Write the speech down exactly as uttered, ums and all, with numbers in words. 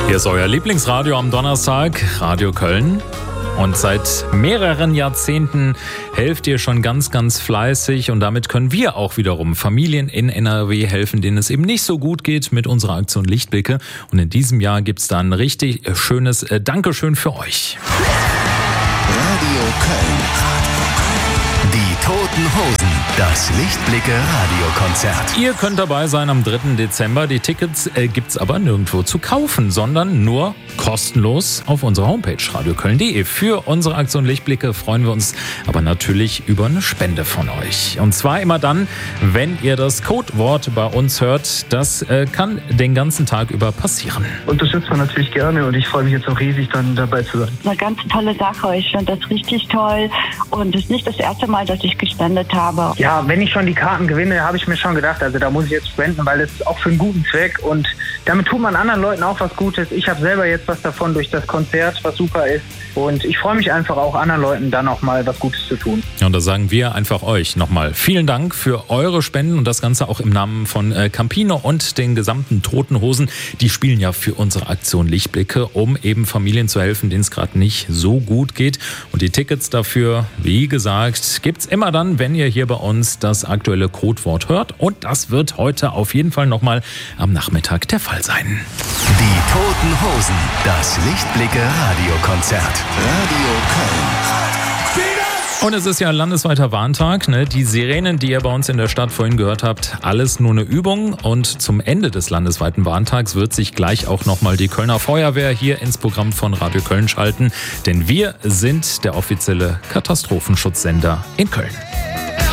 Hier ist euer Lieblingsradio am Donnerstag, Radio Köln. Und seit mehreren Jahrzehnten helft ihr schon ganz, ganz fleißig. Und damit können wir auch wiederum Familien in N R W helfen, denen es eben nicht so gut geht mit unserer Aktion Lichtblicke. Und in diesem Jahr gibt es da ein richtig schönes Dankeschön für euch. Radio Köln. Die Toten Hosen. Das Lichtblicke-Radiokonzert. Ihr könnt dabei sein am dritten Dezember. Die Tickets äh, gibt's aber nirgendwo zu kaufen, sondern nur kostenlos auf unserer Homepage radio köln punkt de. Für unsere Aktion Lichtblicke freuen wir uns aber natürlich über eine Spende von euch. Und zwar immer dann, wenn ihr das Codewort bei uns hört. Das äh, kann den ganzen Tag über passieren. Unterstützt man natürlich gerne und ich freue mich jetzt auch riesig, dann dabei zu sein. Eine ganz tolle Sache. Ich finde das richtig toll und es ist nicht das erste Mal, dass ich gespendet habe. Ja, wenn ich schon die Karten gewinne, habe ich mir schon gedacht, also da muss ich jetzt spenden, weil es auch für einen guten Zweck und damit tut man anderen Leuten auch was Gutes. Ich habe selber jetzt was davon durch das Konzert, was super ist und ich freue mich einfach auch, anderen Leuten dann auch mal was Gutes zu tun. Ja, und da sagen wir einfach euch nochmal vielen Dank für eure Spenden und das Ganze auch im Namen von äh, Campino und den gesamten Toten Hosen. Die spielen ja für unsere Aktion Lichtblicke, um eben Familien zu helfen, denen es gerade nicht so gut geht. Und die Tickets dafür, wie gesagt, gibt's immer dann, wenn ihr hier bei uns das aktuelle Codewort hört. Und das wird heute auf jeden Fall nochmal am Nachmittag der Fall sein. Die Toten Hosen. Das Lichtblicke-Radiokonzert. Radio Köln. Und es ist ja landesweiter Warntag, ne? Die Sirenen, die ihr bei uns in der Stadt vorhin gehört habt, alles nur eine Übung. Und zum Ende des landesweiten Warntags wird sich gleich auch nochmal die Kölner Feuerwehr hier ins Programm von Radio Köln schalten. Denn wir sind der offizielle Katastrophenschutzsender in Köln.